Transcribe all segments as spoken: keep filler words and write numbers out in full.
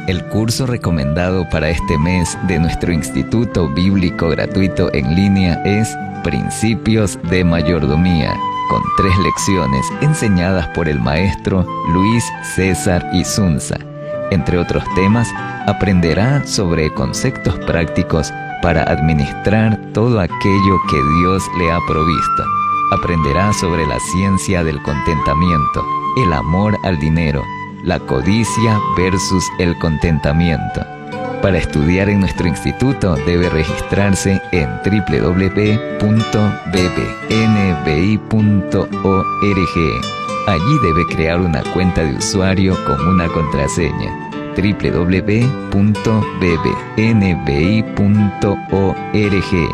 El curso recomendado para este mes de nuestro Instituto Bíblico Gratuito en línea es Principios de Mayordomía, con tres lecciones enseñadas por el maestro Luis César Isunza. Entre otros temas, aprenderá sobre conceptos prácticos para administrar todo aquello que Dios le ha provisto. Aprenderá sobre la ciencia del contentamiento, el amor al dinero, la codicia versus el contentamiento. Para estudiar en nuestro instituto debe registrarse en doble u doble u doble u punto b b n b i punto org. Allí debe crear una cuenta de usuario con una contraseña. doble u doble u doble u punto b b n b i punto org.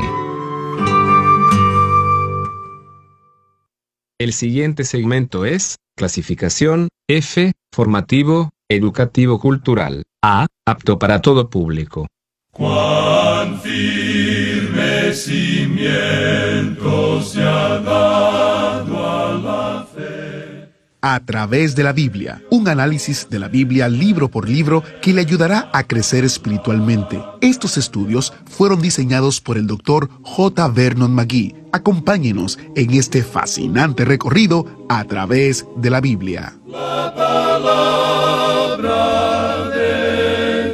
El siguiente segmento es clasificación F, formativo, educativo cultural. A, apto para todo público. Cuán firme cimiento se ha dado a la fe. A través de la Biblia, un análisis de la Biblia libro por libro que le ayudará a crecer espiritualmente. Estos estudios fueron diseñados por el doctor J. Vernon McGee. Acompáñenos en este fascinante recorrido a través de la Biblia. La palabra de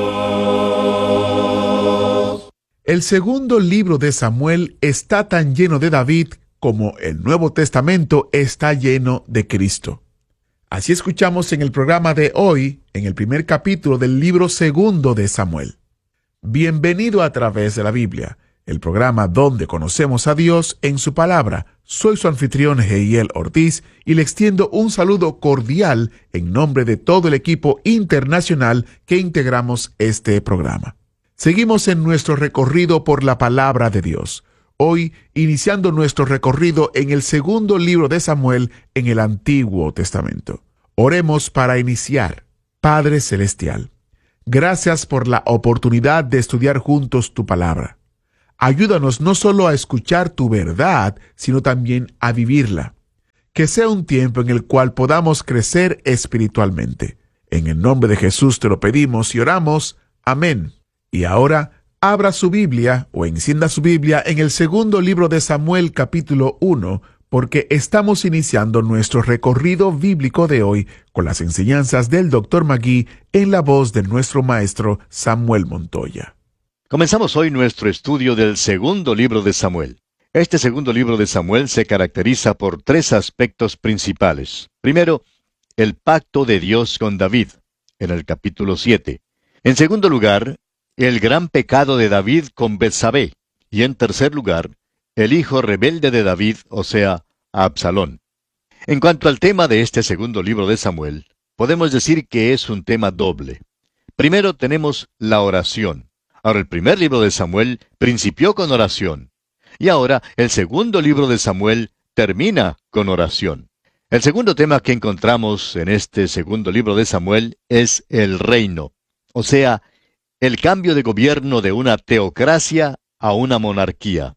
Dios. El segundo libro de Samuel está tan lleno de David como el Nuevo Testamento está lleno de Cristo. Así escuchamos en el programa de hoy, en el primer capítulo del libro segundo de Samuel. Bienvenido a través de la Biblia, el programa donde conocemos a Dios en su palabra. Soy su anfitrión Heiel Ortiz y le extiendo un saludo cordial en nombre de todo el equipo internacional que integramos este programa. Seguimos en nuestro recorrido por la palabra de Dios. Hoy, iniciando nuestro recorrido en el segundo libro de Samuel en el Antiguo Testamento. Oremos para iniciar. Padre Celestial, gracias por la oportunidad de estudiar juntos tu palabra. Ayúdanos no solo a escuchar tu verdad, sino también a vivirla. Que sea un tiempo en el cual podamos crecer espiritualmente. En el nombre de Jesús te lo pedimos y oramos. Amén. Y ahora, abra su Biblia o encienda su Biblia en el segundo libro de Samuel capítulo uno, porque estamos iniciando nuestro recorrido bíblico de hoy con las enseñanzas del doctor McGee en la voz de nuestro maestro Samuel Montoya. Comenzamos hoy nuestro estudio del segundo libro de Samuel. Este segundo libro de Samuel se caracteriza por tres aspectos principales. Primero, el pacto de Dios con David, en el capítulo siete. En segundo lugar, el gran pecado de David con Betsabé. Y en tercer lugar, el hijo rebelde de David, o sea, Absalón. En cuanto al tema de este segundo libro de Samuel, podemos decir que es un tema doble. Primero tenemos la oración. Ahora, el primer libro de Samuel principió con oración. Y ahora, el segundo libro de Samuel termina con oración. El segundo tema que encontramos en este segundo libro de Samuel es el reino. O sea, el cambio de gobierno de una teocracia a una monarquía.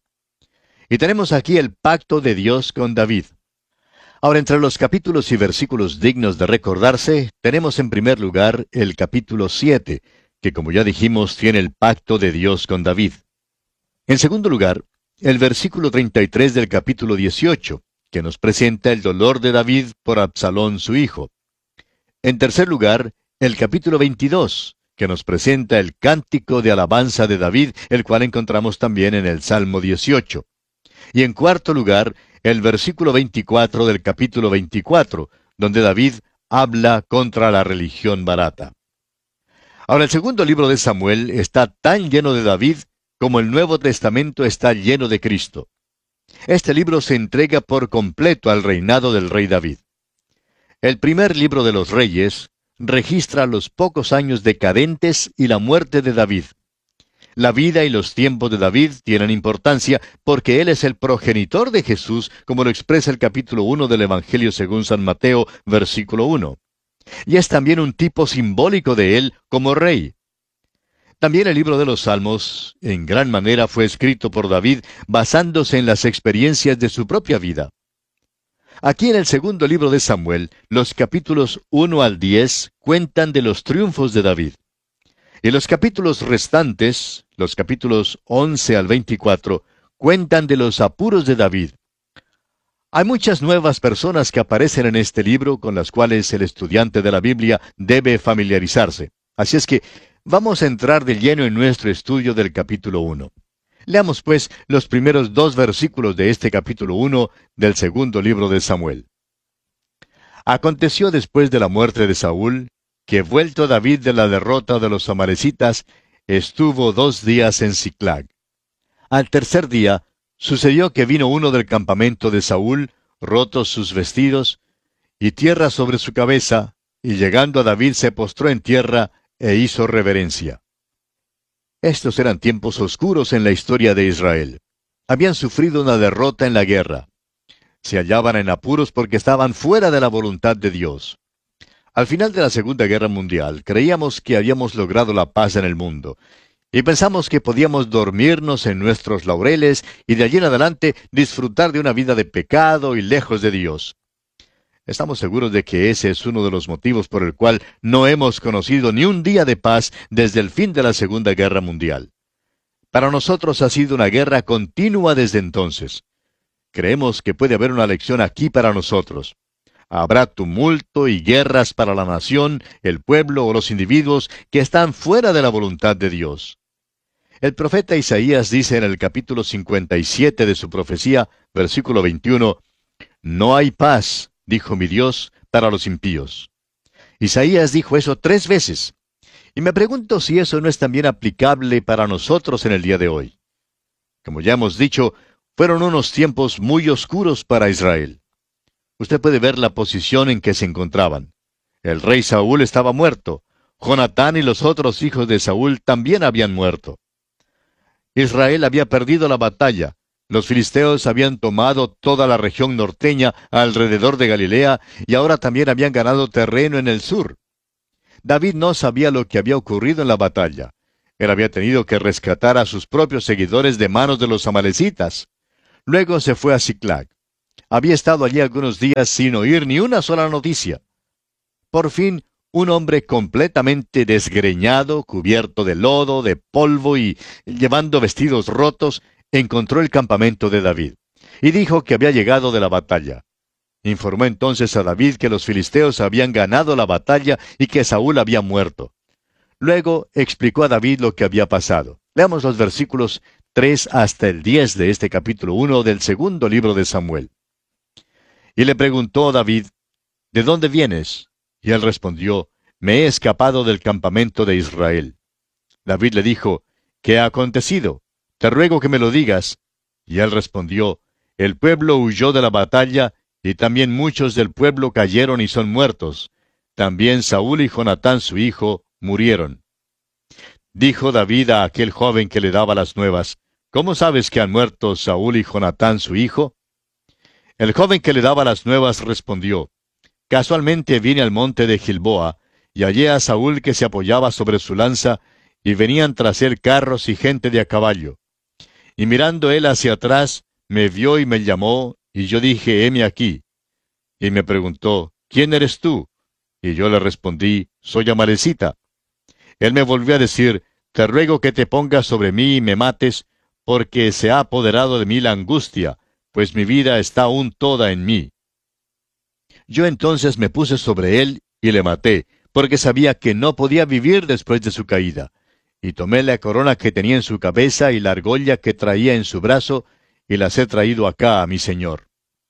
Y tenemos aquí el pacto de Dios con David. Ahora, entre los capítulos y versículos dignos de recordarse, tenemos en primer lugar el capítulo siete, que como ya dijimos, tiene el pacto de Dios con David. En segundo lugar, el versículo treinta y tres del capítulo dieciocho, que nos presenta el dolor de David por Absalón su hijo. En tercer lugar, el capítulo veintidós, que nos presenta el cántico de alabanza de David, el cual encontramos también en el Salmo dieciocho. Y en cuarto lugar, el versículo veinticuatro del capítulo veinticuatro, donde David habla contra la religión barata. Ahora, el segundo libro de Samuel está tan lleno de David como el Nuevo Testamento está lleno de Cristo. Este libro se entrega por completo al reinado del rey David. El primer libro de los Reyes registra los pocos años decadentes y la muerte de David. La vida y los tiempos de David tienen importancia porque él es el progenitor de Jesús, como lo expresa el capítulo uno del Evangelio según San Mateo, versículo uno. Y es también un tipo simbólico de él como rey. También el libro de los Salmos, en gran manera, fue escrito por David basándose en las experiencias de su propia vida. Aquí en el segundo libro de Samuel, los capítulos uno al diez cuentan de los triunfos de David. Y los capítulos restantes, los capítulos once al veinticuatro, cuentan de los apuros de David. Hay muchas nuevas personas que aparecen en este libro con las cuales el estudiante de la Biblia debe familiarizarse. Así es que vamos a entrar de lleno en nuestro estudio del capítulo uno. Leamos pues los primeros dos versículos de este capítulo uno del segundo libro de Samuel. Aconteció después de la muerte de Saúl, que vuelto David de la derrota de los amalecitas, estuvo dos días en Siclag. Al tercer día, sucedió que vino uno del campamento de Saúl, rotos sus vestidos, y tierra sobre su cabeza, y llegando a David se postró en tierra e hizo reverencia. Estos eran tiempos oscuros en la historia de Israel. Habían sufrido una derrota en la guerra. Se hallaban en apuros porque estaban fuera de la voluntad de Dios. Al final de la Segunda Guerra Mundial, creíamos que habíamos logrado la paz en el mundo, y pensamos que podíamos dormirnos en nuestros laureles y de allí en adelante disfrutar de una vida de pecado y lejos de Dios. Estamos seguros de que ese es uno de los motivos por el cual no hemos conocido ni un día de paz desde el fin de la Segunda Guerra Mundial. Para nosotros ha sido una guerra continua desde entonces. Creemos que puede haber una lección aquí para nosotros. Habrá tumulto y guerras para la nación, el pueblo o los individuos que están fuera de la voluntad de Dios. El profeta Isaías dice en el capítulo cincuenta y siete de su profecía, versículo veintiuno, «No hay paz, dijo mi Dios, para los impíos». Isaías dijo eso tres veces. Y me pregunto si eso no es también aplicable para nosotros en el día de hoy. Como ya hemos dicho, fueron unos tiempos muy oscuros para Israel. Usted puede ver la posición en que se encontraban. El rey Saúl estaba muerto. Jonatán y los otros hijos de Saúl también habían muerto. Israel había perdido la batalla. Los filisteos habían tomado toda la región norteña alrededor de Galilea y ahora también habían ganado terreno en el sur. David no sabía lo que había ocurrido en la batalla. Él había tenido que rescatar a sus propios seguidores de manos de los amalecitas. Luego se fue a Siclag. Había estado allí algunos días sin oír ni una sola noticia. Por fin, un hombre completamente desgreñado, cubierto de lodo, de polvo y llevando vestidos rotos, encontró el campamento de David, y dijo que había llegado de la batalla. Informó entonces a David que los filisteos habían ganado la batalla y que Saúl había muerto. Luego explicó a David lo que había pasado. Leamos los versículos tres hasta el diez de este capítulo uno del segundo libro de Samuel. Y le preguntó David, ¿de dónde vienes? Y él respondió, me he escapado del campamento de Israel. David le dijo, ¿qué ha acontecido? Te ruego que me lo digas. Y él respondió, el pueblo huyó de la batalla, y también muchos del pueblo cayeron y son muertos. También Saúl y Jonatán su hijo murieron. Dijo David a aquel joven que le daba las nuevas, ¿cómo sabes que han muerto Saúl y Jonatán su hijo? El joven que le daba las nuevas respondió, casualmente vine al monte de Gilboa, y hallé a Saúl que se apoyaba sobre su lanza, y venían tras él carros y gente de a caballo. Y mirando él hacia atrás, me vio y me llamó, y yo dije, heme aquí. Y me preguntó, ¿quién eres tú? Y yo le respondí, soy amalecita. Él me volvió a decir, te ruego que te pongas sobre mí y me mates, porque se ha apoderado de mí la angustia, pues mi vida está aún toda en mí. Yo entonces me puse sobre él y le maté, porque sabía que no podía vivir después de su caída. Y tomé la corona que tenía en su cabeza y la argolla que traía en su brazo, y las he traído acá a mi señor.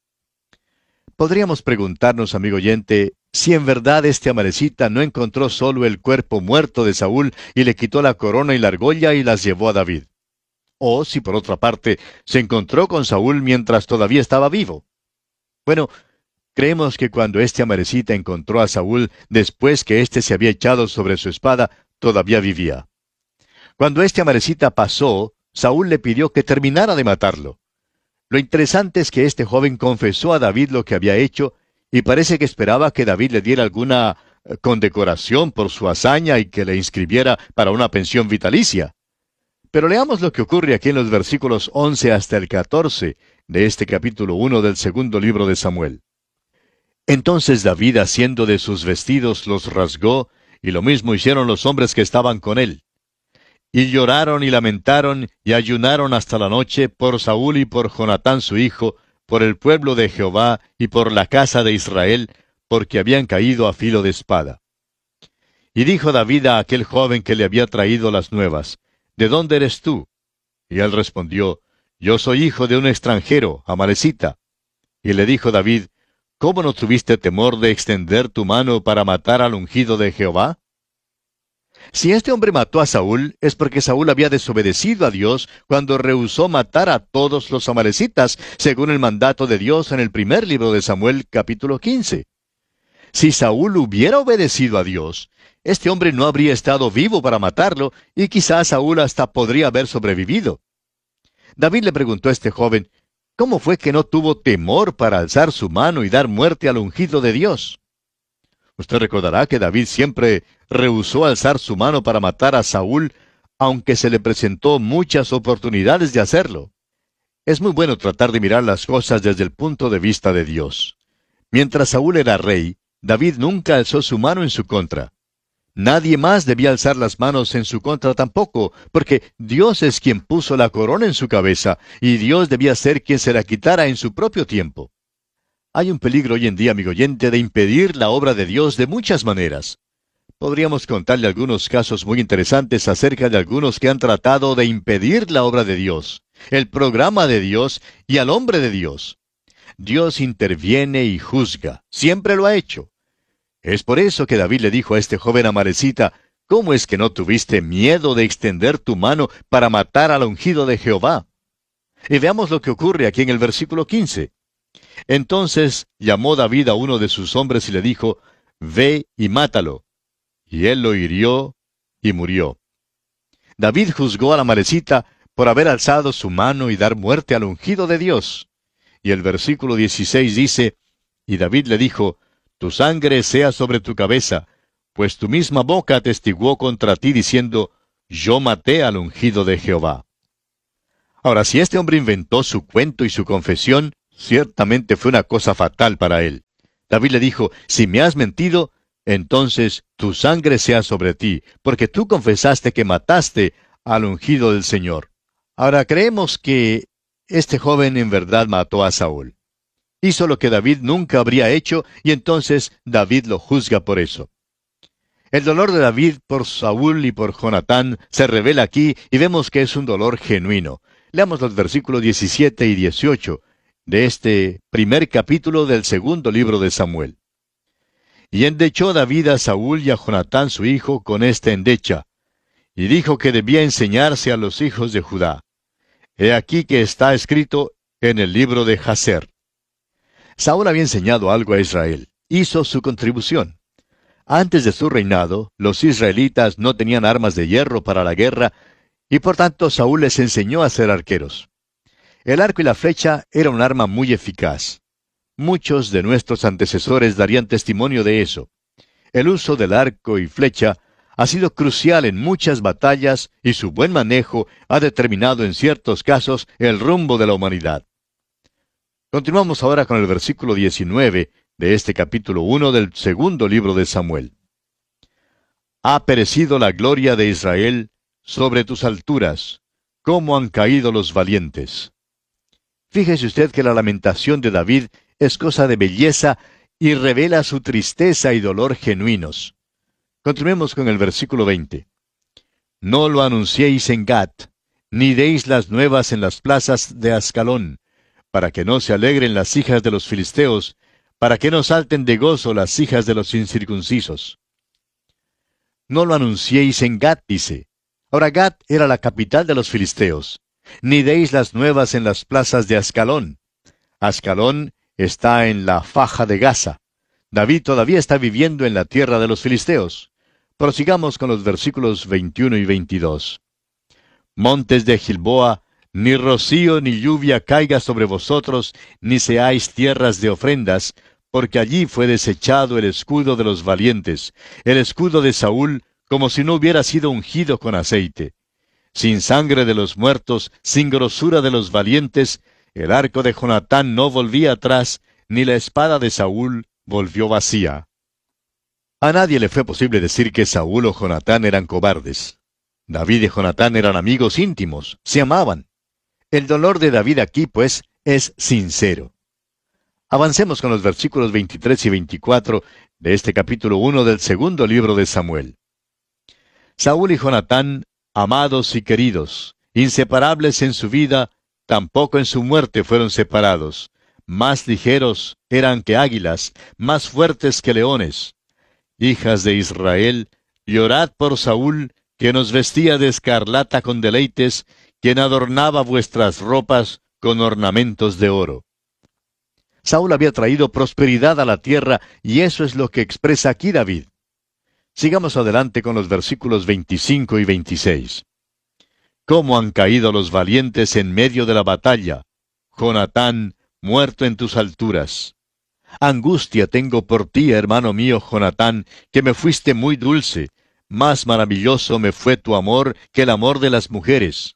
Podríamos preguntarnos, amigo oyente, si en verdad este amalecita no encontró solo el cuerpo muerto de Saúl y le quitó la corona y la argolla y las llevó a David. O si por otra parte se encontró con Saúl mientras todavía estaba vivo. Bueno, creemos que cuando este amalecita encontró a Saúl después que éste se había echado sobre su espada, todavía vivía. Cuando este amalecita pasó, Saúl le pidió que terminara de matarlo. Lo interesante es que este joven confesó a David lo que había hecho, y parece que esperaba que David le diera alguna condecoración por su hazaña y que le inscribiera para una pensión vitalicia. Pero leamos lo que ocurre aquí en los versículos once hasta el catorce de este capítulo uno del segundo libro de Samuel. Entonces David, haciendo de sus vestidos, los rasgó, y lo mismo hicieron los hombres que estaban con él. Y lloraron y lamentaron y ayunaron hasta la noche por Saúl y por Jonatán su hijo, por el pueblo de Jehová y por la casa de Israel, porque habían caído a filo de espada. Y dijo David a aquel joven que le había traído las nuevas, ¿de dónde eres tú? Y él respondió, Yo soy hijo de un extranjero, amalecita. Y le dijo David, ¿Cómo no tuviste temor de extender tu mano para matar al ungido de Jehová? Si este hombre mató a Saúl, es porque Saúl había desobedecido a Dios cuando rehusó matar a todos los amalecitas, según el mandato de Dios en el primer libro de Samuel, capítulo quince. Si Saúl hubiera obedecido a Dios, este hombre no habría estado vivo para matarlo, y quizás Saúl hasta podría haber sobrevivido. David le preguntó a este joven, ¿cómo fue que no tuvo temor para alzar su mano y dar muerte al ungido de Dios? Usted recordará que David siempre rehusó alzar su mano para matar a Saúl, aunque se le presentó muchas oportunidades de hacerlo. Es muy bueno tratar de mirar las cosas desde el punto de vista de Dios. Mientras Saúl era rey, David nunca alzó su mano en su contra. Nadie más debía alzar las manos en su contra tampoco, porque Dios es quien puso la corona en su cabeza, y Dios debía ser quien se la quitara en su propio tiempo. Hay un peligro hoy en día, amigo oyente, de impedir la obra de Dios de muchas maneras. Podríamos contarle algunos casos muy interesantes acerca de algunos que han tratado de impedir la obra de Dios, el programa de Dios y al hombre de Dios. Dios interviene y juzga, siempre lo ha hecho. Es por eso que David le dijo a este joven amalecita, ¿cómo es que no tuviste miedo de extender tu mano para matar al ungido de Jehová? Y veamos lo que ocurre aquí en el versículo quince. Entonces llamó David a uno de sus hombres y le dijo, Ve y mátalo. Y él lo hirió y murió. David juzgó a la amalecita por haber alzado su mano y dar muerte al ungido de Dios. Y el versículo dieciséis dice, Y David le dijo, Tu sangre sea sobre tu cabeza, pues tu misma boca atestiguó contra ti diciendo, Yo maté al ungido de Jehová. Ahora, si este hombre inventó su cuento y su confesión, ciertamente fue una cosa fatal para él. David le dijo, si me has mentido, entonces tu sangre sea sobre ti, porque tú confesaste que mataste al ungido del Señor. Ahora, creemos que este joven en verdad mató a Saúl. Hizo lo que David nunca habría hecho, y entonces David lo juzga por eso. El dolor de David por Saúl y por Jonatán se revela aquí, y vemos que es un dolor genuino. Leamos los versículos diecisiete y dieciocho de este primer capítulo del segundo libro de Samuel. Y endechó David a Saúl y a Jonatán su hijo con esta endecha, y dijo que debía enseñarse a los hijos de Judá. He aquí que está escrito en el libro de Jaser. Saúl había enseñado algo a Israel, hizo su contribución. Antes de su reinado, los israelitas no tenían armas de hierro para la guerra, y por tanto Saúl les enseñó a ser arqueros. El arco y la flecha era un arma muy eficaz. Muchos de nuestros antecesores darían testimonio de eso. El uso del arco y flecha ha sido crucial en muchas batallas y su buen manejo ha determinado en ciertos casos el rumbo de la humanidad. Continuamos ahora con el versículo diecinueve de este capítulo uno del segundo libro de Samuel. Ha perecido la gloria de Israel sobre tus alturas, cómo han caído los valientes. Fíjese usted que la lamentación de David es cosa de belleza y revela su tristeza y dolor genuinos. Continuemos con el versículo veinte. No lo anunciéis en Gat, ni deis las nuevas en las plazas de Ascalón, para que no se alegren las hijas de los filisteos, para que no salten de gozo las hijas de los incircuncisos. No lo anunciéis en Gat, dice. Ahora Gat era la capital de los filisteos. Ni deis las nuevas en las plazas de Ascalón. Ascalón está en la faja de Gaza. David todavía está viviendo en la tierra de los filisteos. Prosigamos con los versículos veintiuno y veintidós. Montes de Gilboa, ni rocío ni lluvia caiga sobre vosotros, ni seáis tierras de ofrendas, porque allí fue desechado el escudo de los valientes, el escudo de Saúl, como si no hubiera sido ungido con aceite. Sin sangre de los muertos, sin grosura de los valientes, el arco de Jonatán no volvía atrás, ni la espada de Saúl volvió vacía. A nadie le fue posible decir que Saúl o Jonatán eran cobardes. David y Jonatán eran amigos íntimos, se amaban. El dolor de David aquí, pues, es sincero. Avancemos con los versículos veintitrés y veinticuatro de este capítulo uno del segundo libro de Samuel. Saúl y Jonatán, amados y queridos, inseparables en su vida, tampoco en su muerte fueron separados. Más ligeros eran que águilas, más fuertes que leones. Hijas de Israel, llorad por Saúl, que nos vestía de escarlata con deleites, quien adornaba vuestras ropas con ornamentos de oro. Saúl había traído prosperidad a la tierra, y eso es lo que expresa aquí David. Sigamos adelante con los versículos veinticinco y veintiséis. ¿Cómo han caído los valientes en medio de la batalla? Jonatán, muerto en tus alturas. Angustia tengo por ti, hermano mío Jonatán, que me fuiste muy dulce. Más maravilloso me fue tu amor que el amor de las mujeres.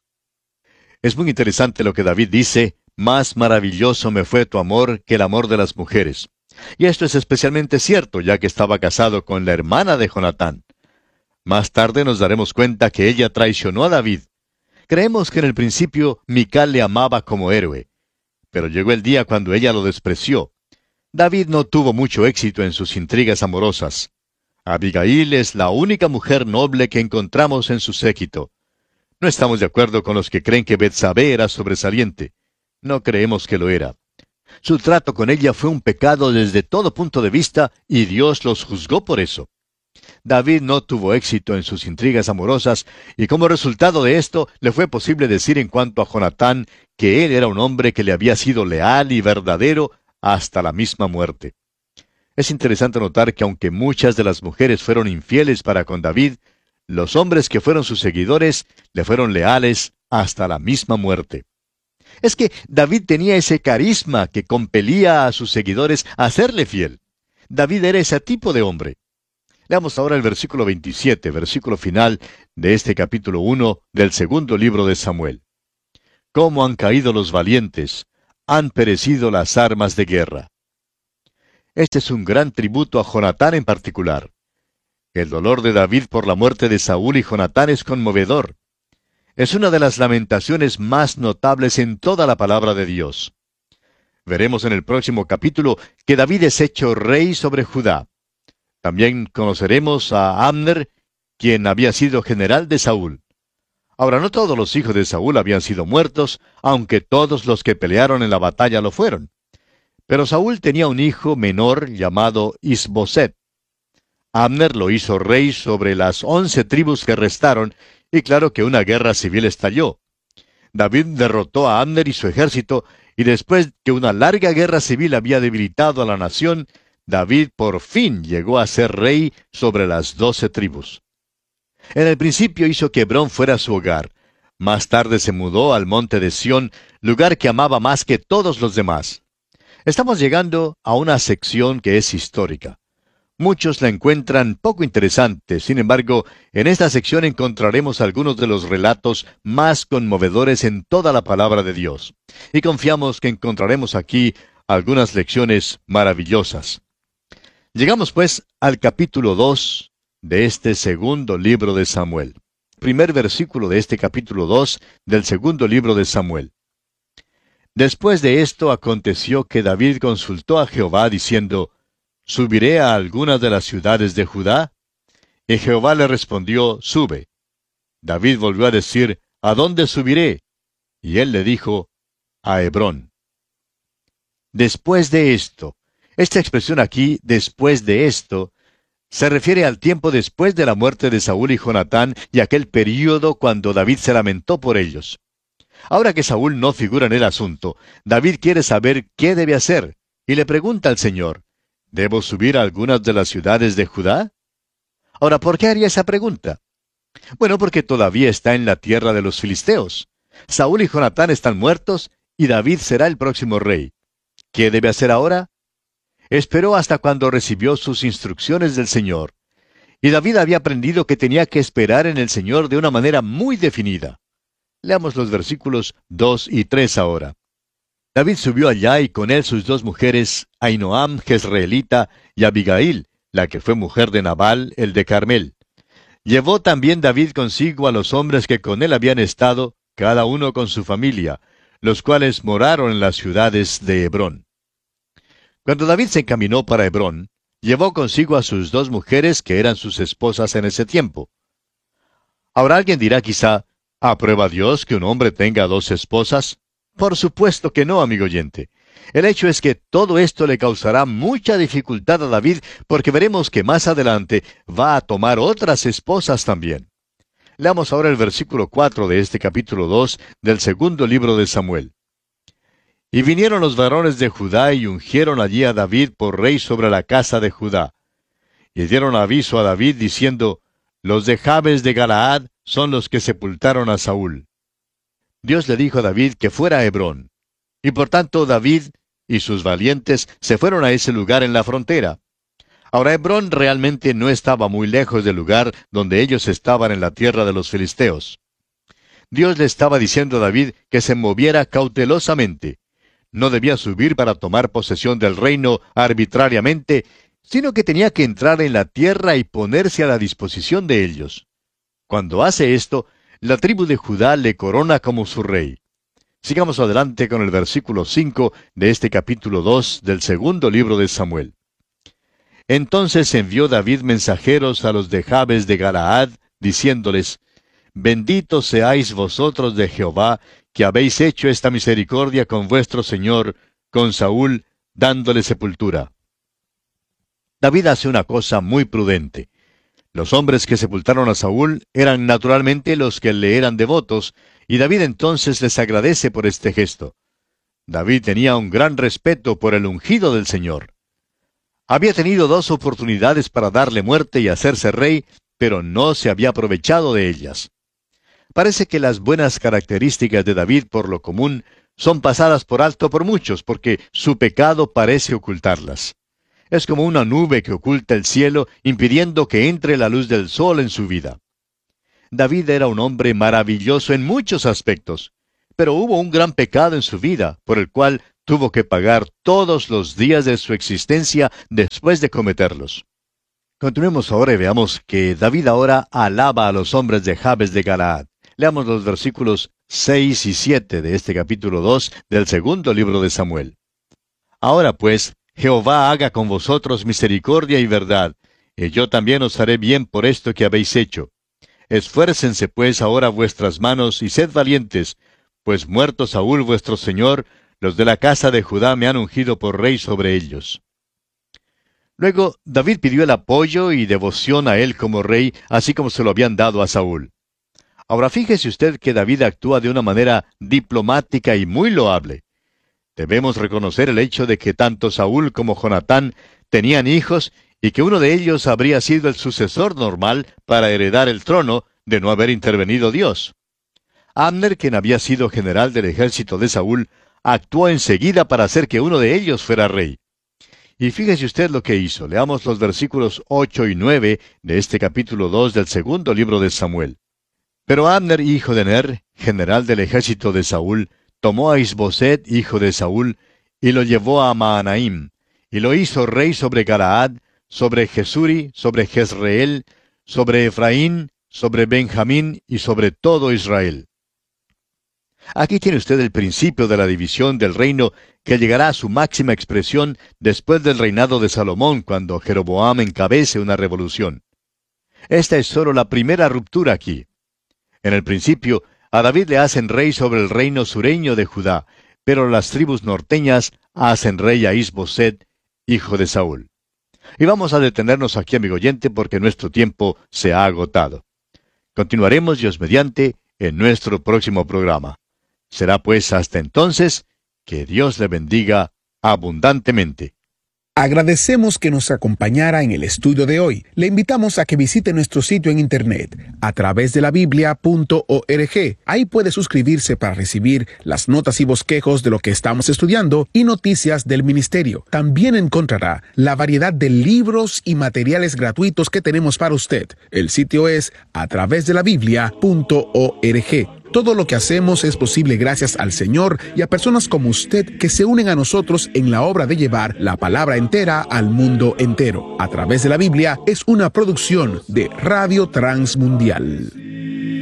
Es muy interesante lo que David dice, más maravilloso me fue tu amor que el amor de las mujeres. Y esto es especialmente cierto, ya que estaba casado con la hermana de Jonatán. Más tarde nos daremos cuenta que ella traicionó a David. Creemos que en el principio Mical le amaba como héroe, pero llegó el día cuando ella lo despreció. David no tuvo mucho éxito en sus intrigas amorosas. Abigail es la única mujer noble que encontramos en su séquito. No estamos de acuerdo con los que creen que Betsabé era sobresaliente. No creemos que lo era. Su trato con ella fue un pecado desde todo punto de vista, y Dios los juzgó por eso. David no tuvo éxito en sus intrigas amorosas, y como resultado de esto, le fue posible decir en cuanto a Jonatán que él era un hombre que le había sido leal y verdadero hasta la misma muerte. Es interesante notar que aunque muchas de las mujeres fueron infieles para con David, los hombres que fueron sus seguidores le fueron leales hasta la misma muerte. Es que David tenía ese carisma que compelía a sus seguidores a serle fiel. David era ese tipo de hombre. Leamos ahora el versículo veintisiete, versículo final de este capítulo uno del segundo libro de Samuel. ¿Cómo han caído los valientes? Han perecido las armas de guerra. Este es un gran tributo a Jonatán en particular. El dolor de David por la muerte de Saúl y Jonatán es conmovedor. Es una de las lamentaciones más notables en toda la palabra de Dios. Veremos en el próximo capítulo que David es hecho rey sobre Judá. También conoceremos a Abner, quien había sido general de Saúl. Ahora, no todos los hijos de Saúl habían sido muertos, aunque todos los que pelearon en la batalla lo fueron. Pero Saúl tenía un hijo menor llamado Isboset. Abner lo hizo rey sobre las once tribus que restaron, y claro que una guerra civil estalló. David derrotó a Abner y su ejército, y después que una larga guerra civil había debilitado a la nación, David por fin llegó a ser rey sobre las doce tribus. En el principio hizo que Hebrón fuera su hogar. Más tarde se mudó al monte de Sión, lugar que amaba más que todos los demás. Estamos llegando a una sección que es histórica. Muchos la encuentran poco interesante, sin embargo, en esta sección encontraremos algunos de los relatos más conmovedores en toda la palabra de Dios. Y confiamos que encontraremos aquí algunas lecciones maravillosas. Llegamos pues al capítulo dos de este segundo libro de Samuel. Primer versículo de este capítulo dos del segundo libro de Samuel. Después de esto aconteció que David consultó a Jehová diciendo, ¿subiré a alguna de las ciudades de Judá? Y Jehová le respondió, sube. David volvió a decir, ¿a dónde subiré? Y él le dijo, a Hebrón. Después de esto. Esta expresión aquí, después de esto, se refiere al tiempo después de la muerte de Saúl y Jonatán y aquel período cuando David se lamentó por ellos. Ahora que Saúl no figura en el asunto, David quiere saber qué debe hacer, y le pregunta al Señor, ¿debo subir a algunas de las ciudades de Judá? Ahora, ¿por qué haría esa pregunta? Bueno, porque todavía está en la tierra de los filisteos. Saúl y Jonatán están muertos, y David será el próximo rey. ¿Qué debe hacer ahora? Esperó hasta cuando recibió sus instrucciones del Señor. Y David había aprendido que tenía que esperar en el Señor de una manera muy definida. Leamos los versículos dos y tres ahora. David subió allá y con él sus dos mujeres, Ahinoam, Jezreelita, y Abigail, la que fue mujer de Nabal, el de Carmel. Llevó también David consigo a los hombres que con él habían estado, cada uno con su familia, los cuales moraron en las ciudades de Hebrón. Cuando David se encaminó para Hebrón, llevó consigo a sus dos mujeres que eran sus esposas en ese tiempo. Ahora alguien dirá quizá, ¿aprueba Dios que un hombre tenga dos esposas? Por supuesto que no, amigo oyente. El hecho es que todo esto le causará mucha dificultad a David, porque veremos que más adelante va a tomar otras esposas también. Leamos ahora el versículo cuatro de este capítulo dos del segundo libro de Samuel. Y vinieron los varones de Judá y ungieron allí a David por rey sobre la casa de Judá. Y dieron aviso a David diciendo, los de Jabes de Galaad son los que sepultaron a Saúl. Dios le dijo a David que fuera a Hebrón. Y por tanto David y sus valientes se fueron a ese lugar en la frontera. Ahora Hebrón realmente no estaba muy lejos del lugar donde ellos estaban en la tierra de los filisteos. Dios le estaba diciendo a David que se moviera cautelosamente. No debía subir para tomar posesión del reino arbitrariamente, sino que tenía que entrar en la tierra y ponerse a la disposición de ellos. Cuando hace esto, la tribu de Judá le corona como su rey. Sigamos adelante con el versículo cinco de este capítulo dos del segundo libro de Samuel. Entonces envió David mensajeros a los de Jabes de Galaad, diciéndoles, benditos seáis vosotros de Jehová, que habéis hecho esta misericordia con vuestro señor, con Saúl, dándole sepultura. David hace una cosa muy prudente. Los hombres que sepultaron a Saúl eran naturalmente los que le eran devotos, y David entonces les agradece por este gesto. David tenía un gran respeto por el ungido del Señor. Había tenido dos oportunidades para darle muerte y hacerse rey, pero no se había aprovechado de ellas. Parece que las buenas características de David por lo común son pasadas por alto por muchos, porque su pecado parece ocultarlas. Es como una nube que oculta el cielo, impidiendo que entre la luz del sol en su vida. David era un hombre maravilloso en muchos aspectos, pero hubo un gran pecado en su vida, por el cual tuvo que pagar todos los días de su existencia después de cometerlos. Continuemos ahora y veamos que David ahora alaba a los hombres de Jabes de Galaad. Leamos los versículos seis y siete de este capítulo dos del segundo libro de Samuel. Ahora pues, Jehová haga con vosotros misericordia y verdad, y yo también os haré bien por esto que habéis hecho. Esfuércense pues ahora vuestras manos y sed valientes, pues muerto Saúl vuestro señor, los de la casa de Judá me han ungido por rey sobre ellos. Luego, David pidió el apoyo y devoción a él como rey, así como se lo habían dado a Saúl. Ahora fíjese usted que David actúa de una manera diplomática y muy loable. Debemos reconocer el hecho de que tanto Saúl como Jonatán tenían hijos y que uno de ellos habría sido el sucesor normal para heredar el trono de no haber intervenido Dios. Abner, quien había sido general del ejército de Saúl, actuó enseguida para hacer que uno de ellos fuera rey. Y fíjese usted lo que hizo. Leamos los versículos ocho y nueve de este capítulo dos del segundo libro de Samuel. Pero Abner, hijo de Ner, general del ejército de Saúl, tomó a Isboset, hijo de Saúl, y lo llevó a Mahanaim, y lo hizo rey sobre Galaad, sobre Jesuri, sobre Jezreel, sobre Efraín, sobre Benjamín y sobre todo Israel. Aquí tiene usted el principio de la división del reino que llegará a su máxima expresión después del reinado de Salomón, cuando Jeroboam encabece una revolución. Esta es solo la primera ruptura aquí. En el principio, a David le hacen rey sobre el reino sureño de Judá, pero las tribus norteñas hacen rey a Isboset, hijo de Saúl. Y vamos a detenernos aquí, amigo oyente, porque nuestro tiempo se ha agotado. Continuaremos, Dios mediante, en nuestro próximo programa. Será pues hasta entonces, que Dios le bendiga abundantemente. Agradecemos que nos acompañara en el estudio de hoy. Le invitamos a que visite nuestro sitio en internet a través de la biblia punto org. Ahí puede suscribirse para recibir las notas y bosquejos de lo que estamos estudiando y noticias del ministerio. También encontrará la variedad de libros y materiales gratuitos que tenemos para usted. El sitio es a través de la biblia punto org. Todo lo que hacemos es posible gracias al Señor y a personas como usted que se unen a nosotros en la obra de llevar la palabra entera al mundo entero. A través de la Biblia es una producción de Radio Transmundial.